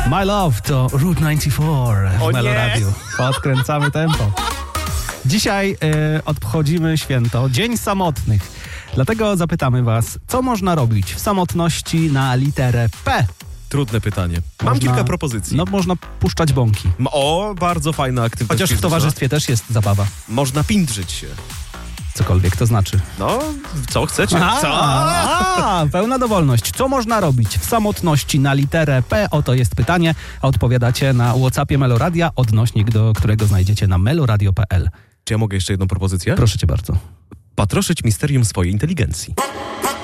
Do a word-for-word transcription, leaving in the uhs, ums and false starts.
My Love to Route dziewięćdziesiąt cztery w O nie. Meloradiu. Podkręcamy tempo. Dzisiaj y, obchodzimy święto Dzień Samotnych. Dlatego zapytamy was, co można robić w samotności na literę P? Trudne pytanie. Mam Można- kilka propozycji. No, można puszczać bąki. M- O, bardzo fajna aktywność Chociaż w fizyczna. towarzystwie też jest zabawa. Można pindrzyć się. Cokolwiek to znaczy. No, co chcecie? A, Co? a, pełna dowolność. Co można robić w samotności na literę P? Oto jest pytanie, a odpowiadacie na WhatsAppie Meloradia, odnośnik do którego znajdziecie na meloradio kropka p l. Czy ja mogę jeszcze jedną propozycję? Proszę cię bardzo. Patroszyć misterium swojej inteligencji.